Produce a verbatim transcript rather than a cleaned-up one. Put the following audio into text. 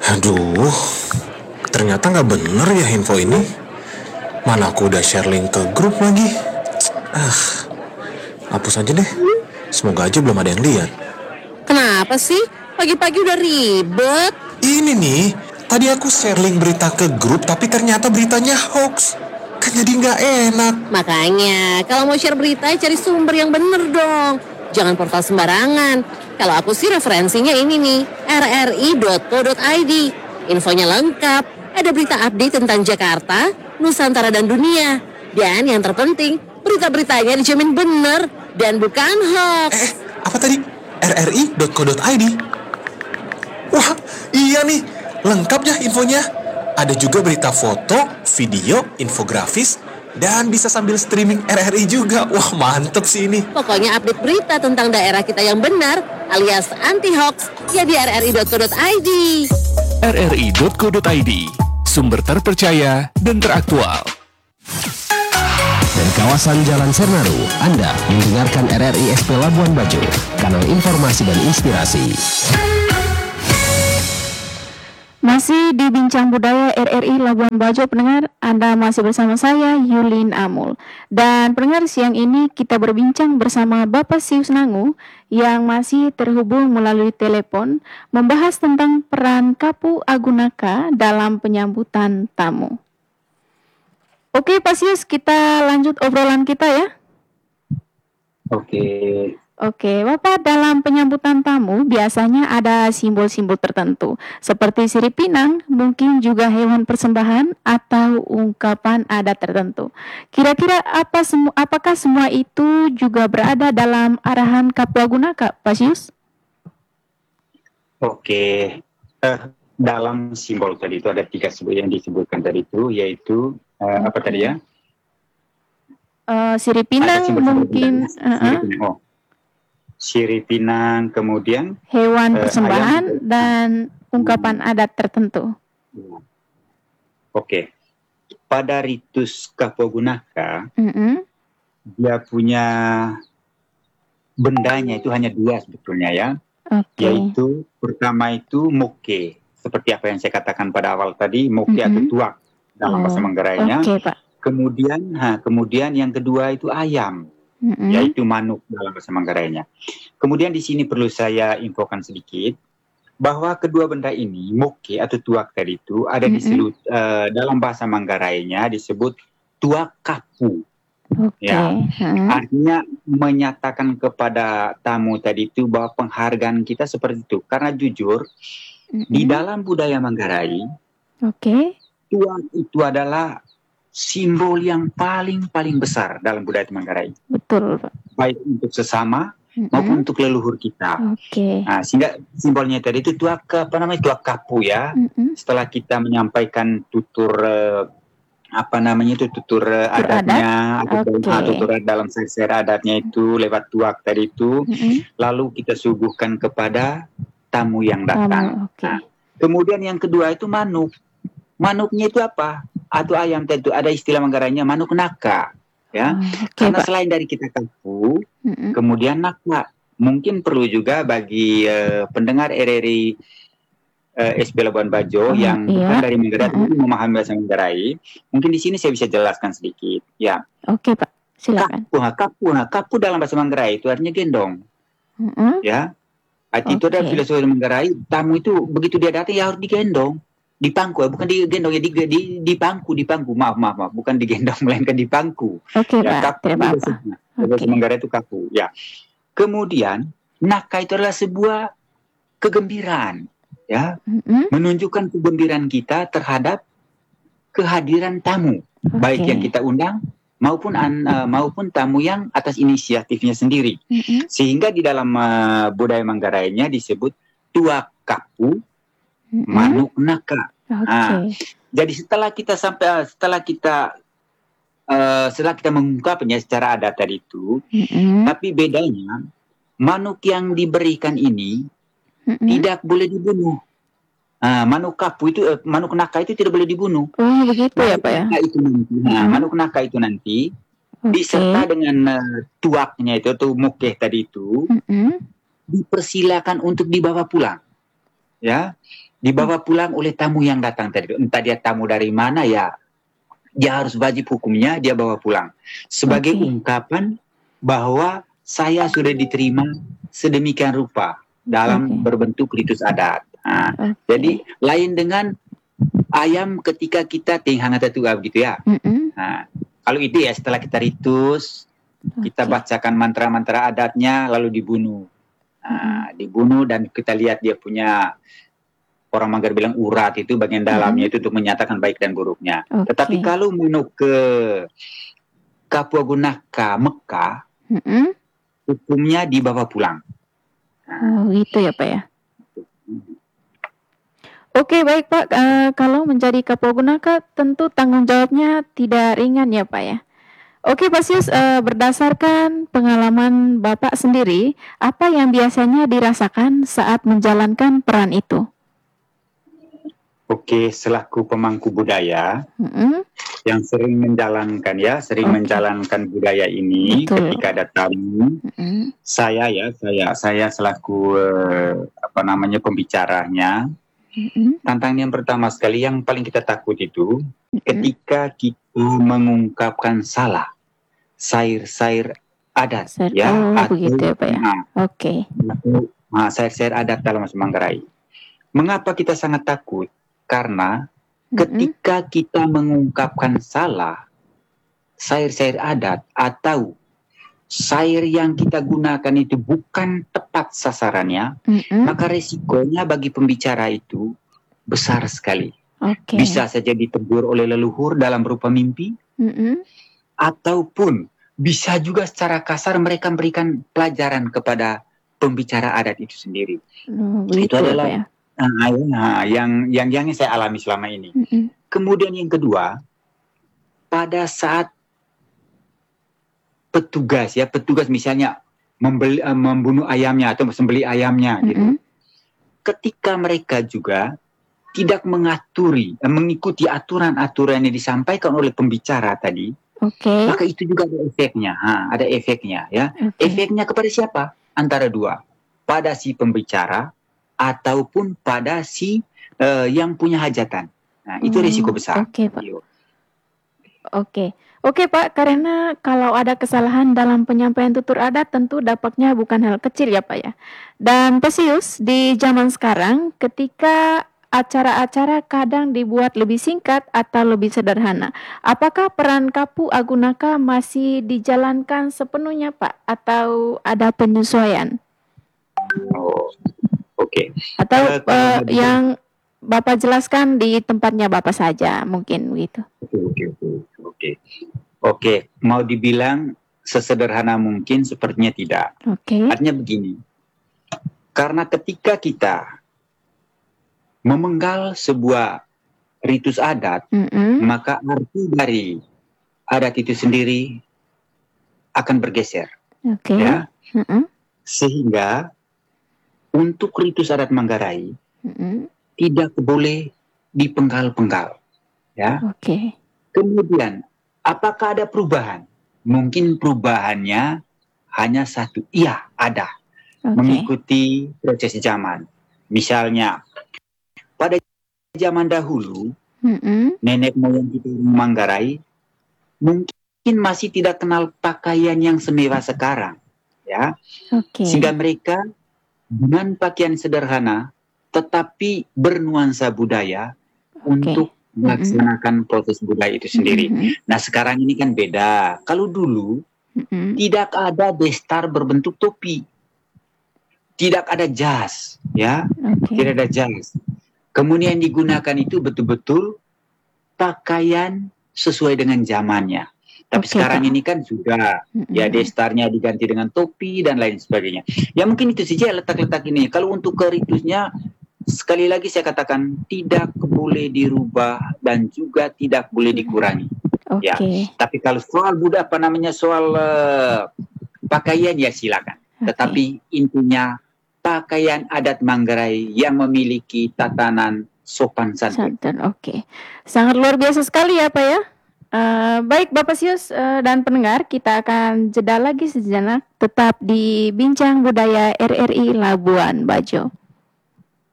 Aduh, ternyata nggak bener ya info ini. Mana aku udah share link ke grup lagi. Ah, hapus aja deh. Semoga aja belum ada yang lihat. Kenapa sih? Pagi-pagi udah ribet. Ini nih, tadi aku share link berita ke grup tapi ternyata beritanya hoax. Kan jadi nggak enak. Makanya, kalau mau share berita cari sumber yang bener dong. Jangan portal sembarangan. Kalau aku sih referensinya ini nih, r r i dot co dot i d. Infonya lengkap, ada berita update tentang Jakarta, Nusantara dan dunia. Dan yang terpenting, berita-beritanya dijamin bener dan bukan hoax. Eh, apa tadi? r r i dot co dot i d. Wah, iya nih, lengkap ya infonya. Ada juga berita foto, video, infografis, dan bisa sambil streaming R R I juga. Wah, mantep sih ini. Pokoknya update berita tentang daerah kita yang benar alias anti-hoax ya di r r i dot co dot i d. r r i dot co dot i d, sumber terpercaya dan teraktual. Dari kawasan Jalan Sernaru, Anda mendengarkan R R I S P Labuan Bajo, kanal informasi dan inspirasi. Masih di Bincang Budaya R R I Labuan Bajo, pendengar, Anda masih bersama saya, Yulin Amul. Dan pendengar, siang ini kita berbincang bersama Bapak Sius Nangu yang masih terhubung melalui telepon, membahas tentang peran Kapu Agunaka dalam penyambutan tamu. Oke Pak Sius, kita lanjut obrolan kita ya. Oke. Oke, Bapak, dalam penyambutan tamu biasanya ada simbol-simbol tertentu seperti sirip pinang, mungkin juga hewan persembahan atau ungkapan adat tertentu. Kira-kira apa semu- apakah semua itu juga berada dalam arahan Kapu Agunaka, Pak Sius? Oke. Uh, dalam simbol tadi itu ada tiga simbol yang disebutkan tadi itu, yaitu uh, apa tadi ya? Uh, sirip pinang mungkin. Uh-uh. Oh. Sirip pinang, kemudian hewan uh, persembahan ayam, dan ungkapan hmm. adat tertentu. Oke, pada ritus Kapu Agunaka, mm-hmm. dia punya bendanya itu hanya dua sebetulnya ya, okay. yaitu pertama itu moke, seperti apa yang saya katakan pada awal tadi, moke mm-hmm. atau tuak dalam oh. bahasa Manggarainya. Okay, Pak. Kemudian, ha, kemudian yang kedua itu ayam. Mm-hmm. Yaitu manuk dalam bahasa Manggarainya. Kemudian di sini perlu saya infokan sedikit bahwa kedua benda ini, moke atau tuak tadi itu ada mm-hmm. disebut uh, dalam bahasa Manggarainya disebut tuak kapu. Okay. Ya, mm-hmm. artinya menyatakan kepada tamu tadi itu bahwa penghargaan kita seperti itu. Karena jujur mm-hmm. di dalam budaya Manggarai, okay. tuak itu adalah simbol yang paling-paling besar dalam budaya Manggarai. Betul, Pak. Baik untuk sesama mm-hmm. maupun untuk leluhur kita. Oke. Okay. Nah, sehingga simbolnya tadi itu tuak apa namanya tuak kapu ya. Mm-hmm. Setelah kita menyampaikan tutur uh, apa namanya itu tutur uh, adatnya adat? atau okay. tutur dalam syair adatnya itu lewat tuak tadi itu, mm-hmm. lalu kita suguhkan kepada tamu yang datang. Tamu, okay. Nah, kemudian yang kedua itu manuk. Manuknya itu apa? Atau ayam tentu ada istilah Manggarainya manuk naka, ya. Oh, okay, karena Pak. selain dari kita kapu, mm-hmm. kemudian naka. Mungkin perlu juga bagi uh, pendengar R R I uh, S P Labuan Bajo oh, yang iya. bukan dari Manggarai mm-hmm. tapi memahami bahasa Manggarai, mungkin di sini saya bisa jelaskan sedikit, ya. Oke, okay, Pak. Silakan. Kapu, nah, kapu, nah, kapu dalam bahasa Manggarai itu artinya gendong, mm-hmm. ya. Arti okay. itu adalah filosofi Manggarai. Tamu itu begitu dia datang ya harus digendong. Di pangku, bukan digendong ya, di, di, di pangku, di pangku, maaf, maaf, maaf, bukan digendong, melainkan di pangku. Oke, okay, ya, Pak, tidak apa-apa. Bahasa Manggarai itu kaku, ya. Kemudian, naka itu adalah sebuah kegembiraan, ya, mm-hmm. menunjukkan kegembiraan kita terhadap kehadiran tamu, okay. baik yang kita undang maupun uh, maupun tamu yang atas inisiatifnya sendiri. Mm-hmm. Sehingga di dalam uh, budaya Manggarainya disebut tuak kapu, mm-hmm. manuk naka. Okay. Nah, jadi setelah kita sampai setelah kita uh, setelah kita mengungkapnya secara adat tadi itu, mm-hmm. tapi bedanya manuk yang diberikan ini mm-hmm. tidak boleh dibunuh. Nah, manuk kapu itu, uh, manuk naka itu tidak boleh dibunuh. Oh begitu ya Pak ya. Itu nanti, nah, mm-hmm. manuk naka itu nanti okay. diserta dengan uh, tuaknya itu atau mokeh tadi itu, mm-hmm. dipersilakan untuk dibawa pulang. ya, dibawa pulang oleh tamu yang datang tadi. Entah dia tamu dari mana ya, dia harus wajib hukumnya dia bawa pulang sebagai Oke. ungkapan bahwa saya sudah diterima sedemikian rupa dalam Oke. berbentuk ritus adat. Nah, Oke. jadi lain dengan ayam ketika kita tinghang atau tuah gitu ya. Mm-mm. Nah, kalau itu ya setelah kita ritus, kita Oke. bacakan mantra-mantra adatnya lalu dibunuh. Nah, dibunuh dan kita lihat dia punya, orang Manggar bilang urat itu bagian dalamnya Mm-mm. itu untuk menyatakan baik dan buruknya. Oke. Tetapi kalau menuk ke Kapua Gunaka Mekah, Mm-mm. hukumnya dibawa pulang. Oh, gitu ya Pak ya. Oke, baik Pak. Eh, kalau menjadi Kapua Gunaka tentu tanggung jawabnya tidak ringan ya Pak ya. Oke Pak Sius, eh, berdasarkan pengalaman Bapak sendiri, apa yang biasanya dirasakan saat menjalankan peran itu? Oke, selaku pemangku budaya Mm-mm. yang sering menjalankan ya, sering Oke. menjalankan budaya ini Betul. ketika ada tamu, Mm-mm. saya ya, saya saya selaku eh, apa namanya pembicaranya, Mm-mm. tantangan yang pertama sekali yang paling kita takut itu ketika kita mengungkapkan salah sair-sair adat Ser- ya oh, atau begitu ya Pak ya. nah, Oke. atau, nah, sair-sair adat dalam bahasa Manggarai. Mengapa kita sangat takut? Karena Mm-mm. ketika kita mengungkapkan salah sair-sair adat atau sair yang kita gunakan itu bukan tepat sasarannya, Mm-mm. maka resikonya bagi pembicara itu besar sekali. Oke. Bisa saja ditegur oleh leluhur dalam berupa mimpi, Mm-mm. ataupun bisa juga secara kasar mereka memberikan pelajaran kepada pembicara adat itu sendiri. Oh, Itu begitu ya Pak adalah ya. nah, nah, yang yang yang saya alami selama ini. Mm-mm. Kemudian yang kedua, pada saat petugas ya, petugas misalnya membeli, eh, membunuh ayamnya atau sembelih ayamnya gitu. Mm-mm. Ketika mereka juga tidak mengaturi, eh, mengikuti aturan-aturan yang disampaikan oleh pembicara tadi, Oke. maka itu juga ada efeknya. Ha, ada efeknya ya. Oke. Efeknya kepada siapa? Antara dua, pada si pembicara ataupun pada si eh, yang punya hajatan. Nah, itu Oh, risiko besar. Oke Pak. Yo. Oke. Oke Pak, karena kalau ada kesalahan dalam penyampaian tutur adat tentu dampaknya bukan hal kecil ya Pak ya. Dan Pak Sius, di zaman sekarang ketika acara-acara kadang dibuat lebih singkat atau lebih sederhana, apakah peran Kapu Agunaka masih dijalankan sepenuhnya Pak? Atau ada penyesuaian? Oh, oke. Atau Eh, kalau eh, mau di- yang Bapak jelaskan di tempatnya Bapak saja mungkin begitu. Oke, oke, oke, oke. Oke, mau dibilang sesederhana mungkin, sepertinya tidak. Oke. Artinya begini, karena ketika kita memenggal sebuah ritus adat, Mm-mm. maka arti dari adat itu sendiri akan bergeser, Oke. ya. Mm-mm. Sehingga untuk ritus adat Manggarai Mm-mm. tidak boleh dipenggal-penggal, ya. Oke. Kemudian, apakah ada perubahan? Mungkin perubahannya hanya satu. Iya, ada. Oke. Mengikuti proses zaman. Misalnya, pada zaman dahulu, Mm-mm. nenek moyang kita di Manggarai mungkin masih tidak kenal pakaian yang semewah sekarang, ya. Oke. Sehingga mereka dengan pakaian sederhana, tetapi bernuansa budaya untuk melaksanakan proses budaya itu sendiri. Mm-mm. Nah, sekarang ini kan beda. Kalau dulu Mm-mm. tidak ada destar berbentuk topi, tidak ada jas, ya, Oke. tidak ada jas. Kemudian digunakan itu betul-betul pakaian sesuai dengan zamannya. Tapi Oke, sekarang Pak. ini kan sudah Mm-mm. ya destarnya diganti dengan topi dan lain sebagainya. Ya mungkin itu saja letak-letak ini. Kalau untuk ke ritusnya, sekali lagi saya katakan tidak boleh dirubah dan juga tidak boleh dikurangi. Oke. Ya. Tapi kalau soal budaya apa namanya soal uh, pakaian ya silakan. Oke. Tetapi intinya pakaian adat Manggarai yang memiliki tatanan sopan santun. Santun. Oke. Sangat luar biasa sekali ya Pak ya. Eh, baik Bapak Sius eh, dan pendengar, kita akan jeda lagi sejenak tetap di Bincang Budaya R R I Labuan Bajo.